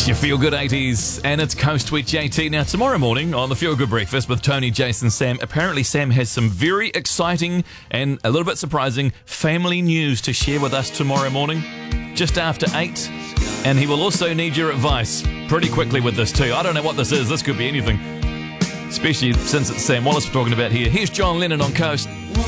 It's your Feel Good 80s and it's Coast with JT. Now, tomorrow morning on the Feel Good Breakfast with Tony, Jason, Sam, apparently Sam has some very exciting and a little bit surprising family news to share with us tomorrow morning, just after 8. And he will also need your advice pretty quickly with this too. I don't know what this is. This could be anything, especially since it's Sam Wallace we're talking about here. Here's John Lennon on Coast.